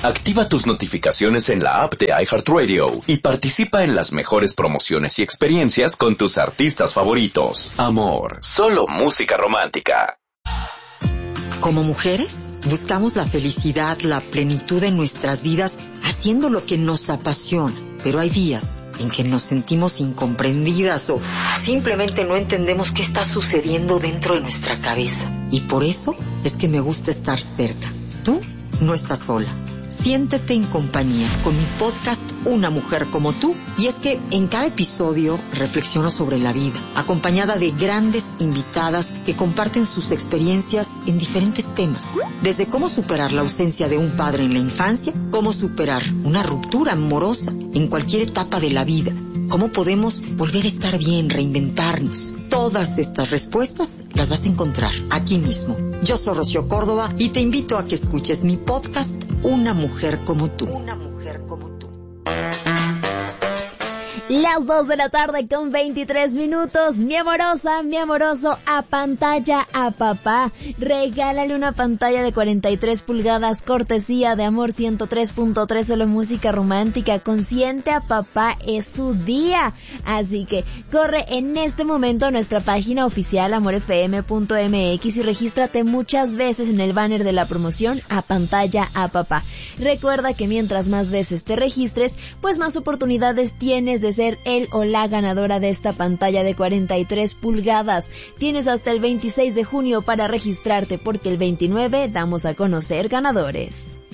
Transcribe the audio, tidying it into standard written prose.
Activa tus notificaciones en la app de iHeartRadio y participa en las mejores promociones y experiencias con tus artistas favoritos. Amor, solo música romántica. Como mujeres, buscamos la felicidad, la plenitud en nuestras vidas, haciendo lo que nos apasiona. Pero hay días en que nos sentimos incomprendidas o simplemente no entendemos qué está sucediendo dentro de nuestra cabeza. Y por eso es que me gusta estar cerca. Tú no estás sola. Siéntete en compañía con mi podcast Una Mujer Como Tú. Y es que en cada episodio reflexiono sobre la vida, acompañada de grandes invitadas que comparten sus experiencias en diferentes temas. Desde cómo superar la ausencia de un padre en la infancia, cómo superar una ruptura amorosa en cualquier etapa de la vida, cómo podemos volver a estar bien, reinventarnos. Todas estas respuestas las vas a encontrar aquí mismo. Yo soy Rocío Córdoba y te invito a que escuches mi podcast Una Mujer Como Tú. Una Mujer Como Tú. Las 2 de la tarde con 23 minutos. Mi amorosa, mi amoroso, a pantalla a papá. Regálale una pantalla de 43 pulgadas, cortesía de Amor 103.3, solo música romántica. Consiente a papá, es su día. Así que corre en este momento a nuestra página oficial amorfm.mx y regístrate muchas veces en el banner de la promoción a pantalla a papá. Recuerda que mientras más veces te registres, pues más oportunidades tienes de ser el o la ganadora de esta pantalla de 43 pulgadas. Tienes hasta el 26 de junio para registrarte porque el 29 damos a conocer ganadores.